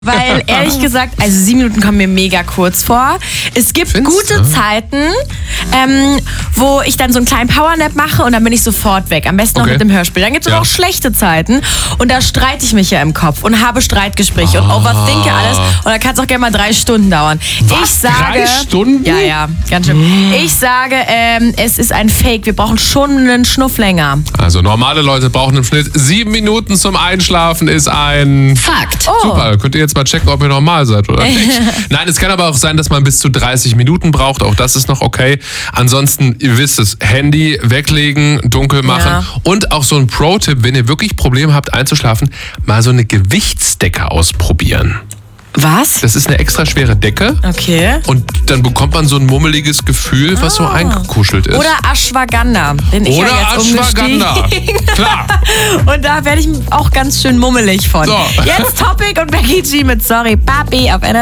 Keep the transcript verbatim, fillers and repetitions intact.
Weil, ehrlich gesagt, also sieben Minuten kommen mir mega kurz vor. Es gibt Findest gute du? Zeiten, ähm, wo ich dann so einen kleinen Powernap mache und dann bin ich sofort weg. Am besten noch Okay. mit dem Hörspiel. Dann gibt es Ja. aber auch schlechte Zeiten und da streite ich mich ja im Kopf und habe Streitgespräche Ah. und overthinke alles. Und da kann es auch gerne mal drei Stunden dauern. Was? Ich sage, Drei Stunden? Ja, ja, ganz schön. Ich sage, ähm, es ist ein Fake. Wir brauchen schon einen Schnuff länger. Also normale Leute brauchen im Schnitt sieben Minuten zum Einschlafen ist ein... Fakt. Oh. Super, könnt ihr jetzt mal checken, ob ihr normal seid oder nicht. Nein, es kann aber auch sein, dass man bis zu dreißig Minuten braucht. Auch das ist noch okay. Ansonsten, ihr wisst es, Handy weglegen, dunkel machen. Ja. Und auch so ein Pro-Tipp, wenn ihr wirklich Probleme habt einzuschlafen, mal so eine Gewichtsdecke ausprobieren. Was? Das ist eine extra schwere Decke. Okay. Und dann bekommt man so ein mummeliges Gefühl, was so eingekuschelt ist. Oder Ashwagandha. Bin ich Oder ja jetzt Ashwagandha. umgestiegen. Klar. Und da werde ich auch ganz schön mummelig von. So. Jetzt Topic und Becky G mit Sorry Papi auf N R